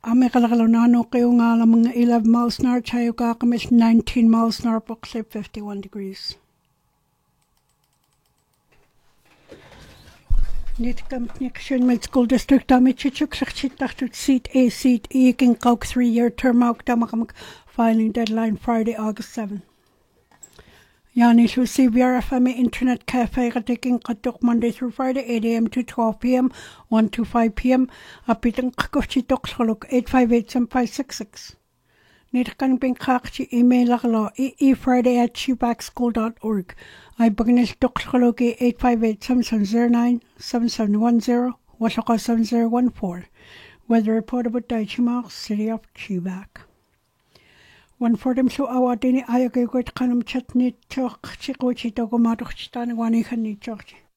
Amekalakalanano Kayungala mga 11 miles an hour, Chayokakamis 19 miles an hour, Buxlip 51 degrees. Nitkamnikshun Mid School District Damichichuk Sakchitachut Seat A Seat Eking Kauk 3-year term out Damakamuk filing deadline Friday, August 7. Yani to CBRFM Internet Cafe taking Katuk Monday through Friday 8 a.m. to 12 p.m. 1 to 5 p.m. Apitan Kakuchitok Soluk 858-7566. Nitkan Pink Kakchi email lakalo eefriday@chubakschool.org. I bagnis Doksoloki 858-7709-7710 Wasaka 7014. Weather report about Daichimar, City of Chubak. 140 so awadini ayagay kanam chatni chok chikochi togomatok chitani wani khani chokchi.